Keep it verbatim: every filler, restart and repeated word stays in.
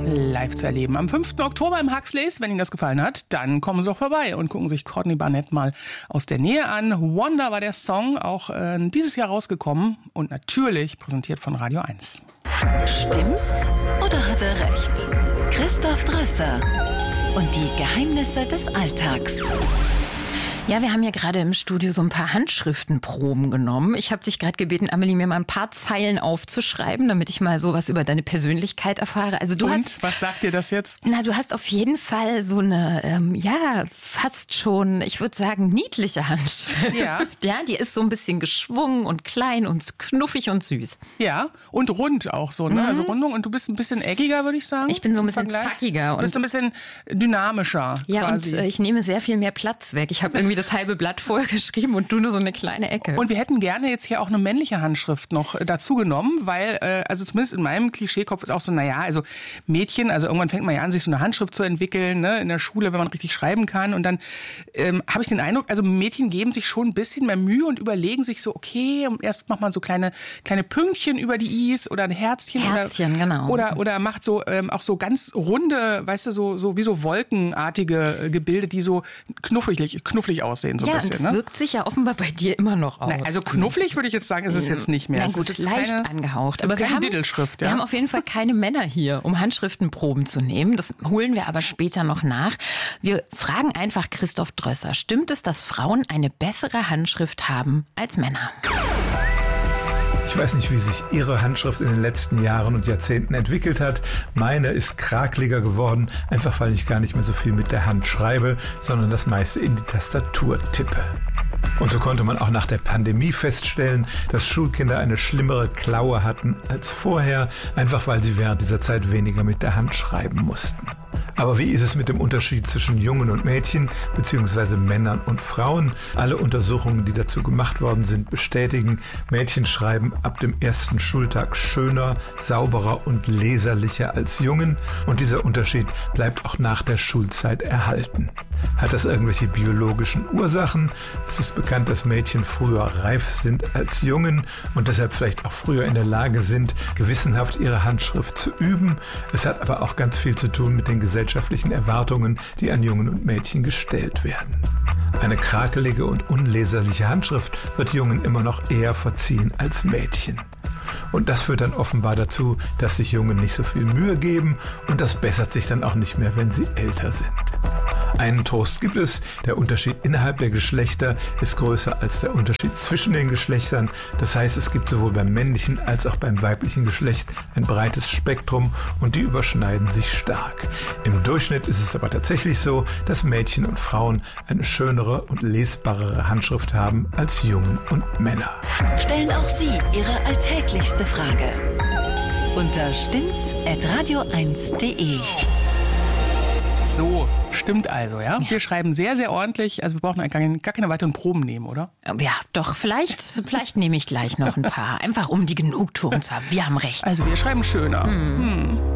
live zu erleben. Am fünften Oktober im Huxleys, wenn Ihnen das gefallen hat, dann kommen Sie auch vorbei und gucken sich Courtney Barnett mal aus der Nähe an. Wonder war der Song, auch äh, dieses Jahr rausgekommen und natürlich präsentiert von Radio eins. Stimmt's oder hat er recht? Christoph Drösser und die Geheimnisse des Alltags. Ja, wir haben hier gerade im Studio so ein paar Handschriftenproben genommen. Ich habe dich gerade gebeten, Amelie, mir mal ein paar Zeilen aufzuschreiben, damit ich mal sowas über deine Persönlichkeit erfahre. Also du Und hast, was sagt dir das jetzt? Na, du hast auf jeden Fall so eine, ähm, ja, fast schon, ich würde sagen, niedliche Handschrift. Ja. Ja, die ist so ein bisschen geschwungen und klein und knuffig und süß. Ja, und rund auch so, ne? Mhm. Also Rundung. Und du bist ein bisschen eckiger, würde ich sagen. Ich bin so ein bisschen zackiger. Du bist ein bisschen dynamischer. Ja, quasi. Und äh, ich nehme sehr viel mehr Platz weg. Ich habe irgendwie das halbe Blatt voll geschrieben und du nur so eine kleine Ecke. Und wir hätten gerne jetzt hier auch eine männliche Handschrift noch dazu genommen, weil, äh, also zumindest in meinem Klischeekopf ist auch so, naja, also Mädchen, also irgendwann fängt man ja an, sich so eine Handschrift zu entwickeln, ne, in der Schule, wenn man richtig schreiben kann. Und dann ähm, habe ich den Eindruck, also Mädchen geben sich schon ein bisschen mehr Mühe und überlegen sich so, okay, erst macht man so kleine, kleine Pünktchen über die I's oder ein Herzchen. Herzchen, oder, genau. Oder, oder macht so ähm, auch so ganz runde, weißt du, so, so wie so wolkenartige Gebilde, die so knuffig, knuffig aussehen. So ja, ein bisschen, das ne? wirkt sich ja offenbar bei dir immer noch aus. Na, also knuffig würde ich jetzt sagen, ist es jetzt nicht mehr. Na gut, leicht keine, angehaucht. Aber Aber wir haben, Dittelschrift, ja. wir haben auf jeden Fall keine Männer hier, um Handschriftenproben zu nehmen. Das holen wir aber später noch nach. Wir fragen einfach Christoph Drösser. Stimmt es, dass Frauen eine bessere Handschrift haben als Männer? Ich weiß nicht, wie sich Ihre Handschrift in den letzten Jahren und Jahrzehnten entwickelt hat. Meine ist krakeliger geworden, einfach weil ich gar nicht mehr so viel mit der Hand schreibe, sondern das meiste in die Tastatur tippe. Und so konnte man auch nach der Pandemie feststellen, dass Schulkinder eine schlimmere Klaue hatten als vorher, einfach weil sie während dieser Zeit weniger mit der Hand schreiben mussten. Aber wie ist es mit dem Unterschied zwischen Jungen und Mädchen bzw. Männern und Frauen? Alle Untersuchungen, die dazu gemacht worden sind, bestätigen, Mädchen schreiben ab dem ersten Schultag schöner, sauberer und leserlicher als Jungen. Und dieser Unterschied bleibt auch nach der Schulzeit erhalten. Hat das irgendwelche biologischen Ursachen? Es ist bekannt, dass Mädchen früher reif sind als Jungen und deshalb vielleicht auch früher in der Lage sind, gewissenhaft ihre Handschrift zu üben. Es hat aber auch ganz viel zu tun mit den gesellschaftlichen Erwartungen, die an Jungen und Mädchen gestellt werden. Eine krakelige und unleserliche Handschrift wird Jungen immer noch eher verziehen als Mädchen. Und das führt dann offenbar dazu, dass sich Jungen nicht so viel Mühe geben und das bessert sich dann auch nicht mehr, wenn sie älter sind. Einen Trost gibt es, der Unterschied innerhalb der Geschlechter ist größer als der Unterschied zwischen den Geschlechtern. Das heißt, es gibt sowohl beim männlichen als auch beim weiblichen Geschlecht ein breites Spektrum und die überschneiden sich stark. Im Durchschnitt ist es aber tatsächlich so, dass Mädchen und Frauen eine schönere und lesbarere Handschrift haben als Jungen und Männer. Stellen auch Sie Ihre alltäglichste Frage unter stimmt's at radio eins punkt de. So, stimmt also, ja? ja? Wir schreiben sehr, sehr ordentlich. Also wir brauchen gar keine, gar keine weiteren Proben nehmen, oder? Ja, doch, vielleicht, vielleicht nehme ich gleich noch ein paar. Einfach um die Genugtuung zu haben. Wir haben recht. Also wir schreiben schöner. Hm. Hm.